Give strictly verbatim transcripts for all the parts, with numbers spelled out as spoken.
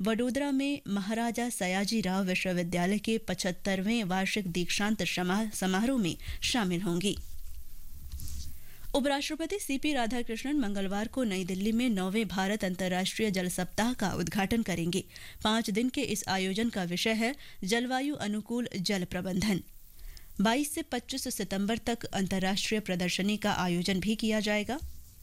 वडोदरा में महाराजा सयाजीराव विश्वविद्यालय के पचहत्तरवें वार्षिक दीक्षांत समारोह में शामिल होंगी। उपराष्ट्रपति सीपी राधाकृष्णन मंगलवार को नई दिल्ली में नौवें भारत अंतर्राष्ट्रीय जल सप्ताह का उद्घाटन करेंगे। पांच दिन के इस आयोजन का विषय है जलवायु अनुकूल जल प्रबंधन। बाईस से पच्चीस सितंबर तक अंतर्राष्ट्रीय प्रदर्शनी का आयोजन भी किया जाएगा।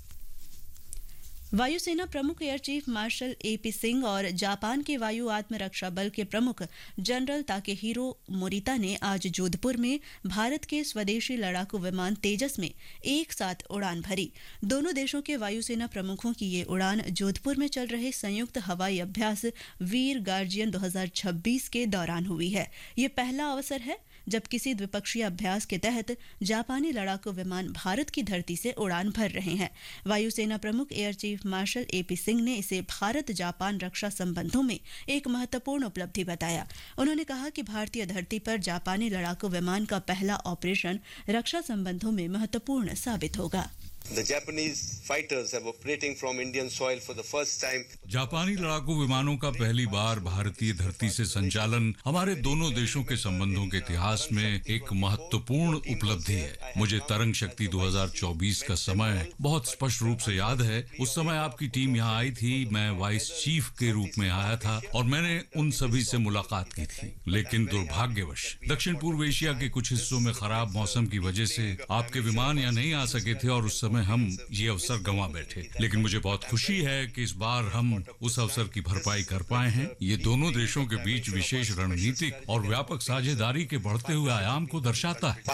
वायुसेना प्रमुख air chief marshal AP Singh और जापान के वायु आत्मरक्षा बल के प्रमुख जनरल ताकेहिरो मोरिता ने आज जोधपुर में भारत के स्वदेशी लड़ाकू विमान तेजस में एक साथ उड़ान भरी। दोनों देशों के वायुसेना प्रमुखों की ये उड़ान जोधपुर में चल रहे संयुक्त हवाई अभ्यास वीर गार्जियन दो हज़ार छब्बीस के दौरान हुई है। ये पहला अवसर है जब किसी द्विपक्षीय अभ्यास के तहत जापानी लड़ाकू विमान भारत की धरती से उड़ान भर रहे हैं। वायुसेना प्रमुख air chief marshal AP Singh ने इसे भारत जापान रक्षा संबंधों में एक महत्वपूर्ण उपलब्धि बताया। उन्होंने कहा कि भारतीय धरती पर जापानी लड़ाकू विमान का पहला ऑपरेशन रक्षा संबंधों में महत्वपूर्ण साबित होगा। The Japanese fighters have operating from Indian soil for the first time. जापानी लड़ाकू विमानों का पहली बार भारतीय धरती से संचालन हमारे दोनों देशों के संबंधों के इतिहास में एक महत्वपूर्ण उपलब्धि है। मुझे तरंग शक्ति दो हज़ार चौबीस का समय बहुत स्पष्ट रूप से याद है। उस समय आपकी टीम यहाँ आई थी, मैं वाइस चीफ के रूप में आया था और मैंने उन सभी से मुलाकात की थी। लेकिन दुर्भाग्यवश दक्षिण पूर्व एशिया के कुछ हिस्सों में खराब मौसम की वजह से आपके विमान यहाँ नहीं आ सके थे और उस समय हम ये अवसर गंवा बैठे। लेकिन मुझे बहुत खुशी है कि इस बार हम उस अवसर की भरपाई कर पाए हैं। ये दोनों देशों के बीच विशेष रणनीतिक और व्यापक साझेदारी के बढ़ते हुए आयाम को दर्शाता है।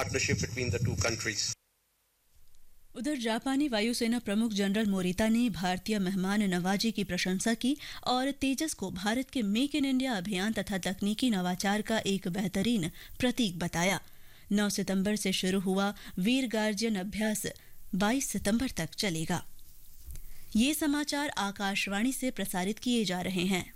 उधर जापानी वायुसेना प्रमुख जनरल मोरिता ने भारतीय मेहमान नवाजी की प्रशंसा की और तेजस को भारत के मेक इन इंडिया अभियान तथा तकनीकी नवाचार का एक बेहतरीन प्रतीक बताया। नौ सितंबर से शुरू हुआ वीर गार्जियन अभ्यास बाईस सितंबर तक चलेगा। ये समाचार आकाशवाणी से प्रसारित किए जा रहे हैं।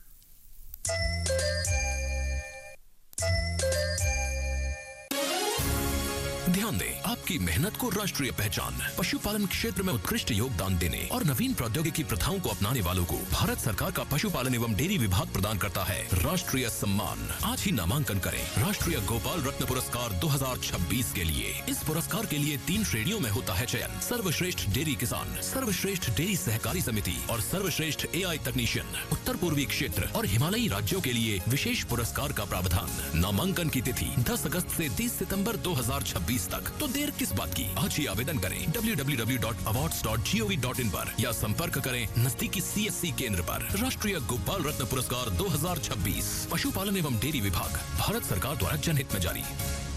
ध्यान दें, आपकी मेहनत को राष्ट्रीय पहचान, पशुपालन क्षेत्र में उत्कृष्ट योगदान देने और नवीन प्रौद्योगिकी प्रथाओं को अपनाने वालों को भारत सरकार का पशुपालन एवं डेयरी विभाग प्रदान करता है राष्ट्रीय सम्मान। आज ही नामांकन करें राष्ट्रीय गोपाल रत्न पुरस्कार दो हज़ार छब्बीस के लिए। इस पुरस्कार के लिए तीन श्रेणियों में होता है चयन: सर्वश्रेष्ठ डेयरी किसान, सर्वश्रेष्ठ डेयरी सहकारी समिति और सर्वश्रेष्ठ एआई तकनीशियन। उत्तर पूर्वी क्षेत्र और हिमालयी राज्यों के लिए विशेष पुरस्कार का प्रावधान। नामांकन की तिथि दस अगस्त से तीस सितंबर दो हज़ार छब्बीस तक। तो देर किस बात की, आज ही आवेदन करें W W W dot awards dot G O V dot in पर या संपर्क करें नजदीकी सी एस सी केंद्र पर। राष्ट्रीय गोपाल रत्न पुरस्कार दो हज़ार छब्बीस पशुपालन एवं डेयरी विभाग, भारत सरकार द्वारा जनहित में जारी।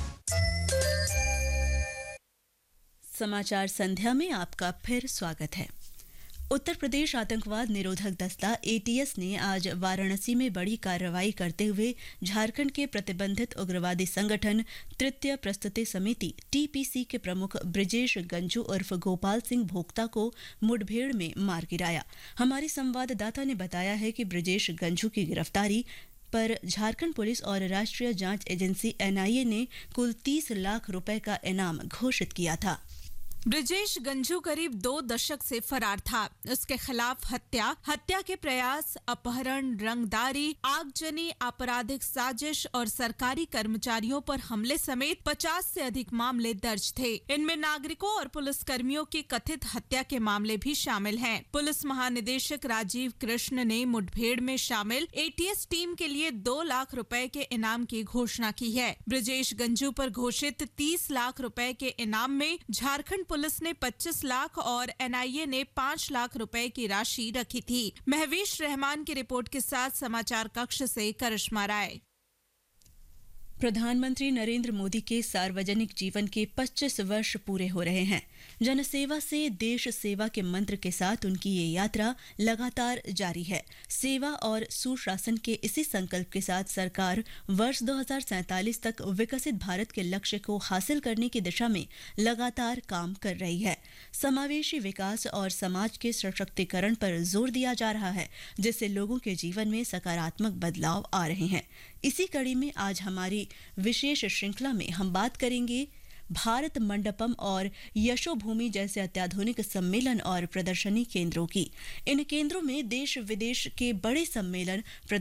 समाचार संध्या में आपका फिर स्वागत है। उत्तर प्रदेश आतंकवाद निरोधक दस्ता ए टी एस ने आज वाराणसी में बड़ी कार्रवाई करते हुए झारखंड के प्रतिबंधित उग्रवादी संगठन तृतीय प्रस्तुति समिति टी पी सी के प्रमुख ब्रिजेश गंजू उर्फ गोपाल सिंह भोक्ता को मुठभेड़ में मार गिराया। हमारी संवाददाता ने बताया है कि ब्रिजेश गंजू की गिरफ्तारी पर झारखंड पुलिस और राष्ट्रीय जांच एजेंसी एन आई ए ने कुल तीस लाख रुपए का इनाम घोषित किया था। ब्रिजेश गंजू करीब दो दशक से फरार था। उसके खिलाफ हत्या, हत्या के प्रयास, अपहरण, रंगदारी, आगजनी, आपराधिक साजिश और सरकारी कर्मचारियों पर हमले समेत पचास से अधिक मामले दर्ज थे। इनमें नागरिकों और पुलिसकर्मियों की कथित हत्या के मामले भी शामिल हैं। पुलिस महानिदेशक राजीव कृष्ण ने मुठभेड़ में शामिल ए टी एस टीम के लिए दो लाख रुपए के इनाम की घोषणा की है। ब्रिजेश गंजू पर घोषित तीस लाख रुपए के इनाम में झारखंड पुलिस ने पच्चीस लाख और एन आई ए ने पाँच लाख रुपए की राशि रखी थी। महवीश रहमान की रिपोर्ट के साथ समाचार कक्ष से करिश्मा राय। प्रधानमंत्री नरेंद्र मोदी के सार्वजनिक जीवन के पच्चीस वर्ष पूरे हो रहे हैं। जनसेवा से देश सेवा के मंत्र के साथ उनकी ये यात्रा लगातार जारी है। सेवा और सुशासन के इसी संकल्प के साथ सरकार वर्ष दो हज़ार सैंतालीस तक विकसित भारत के लक्ष्य को हासिल करने की दिशा में लगातार काम कर रही है। समावेशी विकास और समाज के सशक्तिकरण पर जोर दिया जा रहा है, जिससे लोगों के जीवन में सकारात्मक बदलाव आ रहे हैं। इसी कड़ी में आज हमारी विशेष श्रृंखला में हम बात करेंगे भारत मंडपम और यशोभूमि जैसे अत्याधुनिक सम्मेलन और प्रदर्शनी केंद्रों की। इन केंद्रों में देश विदेश के बड़े सम्मेलन